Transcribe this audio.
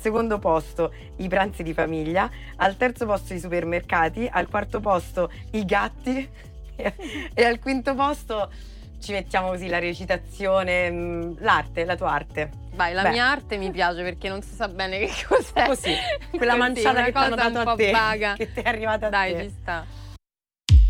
secondo posto i pranzi di famiglia, al terzo posto i supermercati, al quarto posto i gatti e al quinto posto ci mettiamo così la recitazione, l'arte, la tua arte. Vai, la mia arte mi piace perché non si sa bene che cos'è. Così, quella Così, manciata una che ti hanno cosa dato un a po' te, vaga. che ti è arrivata a Dai, te. ci sta.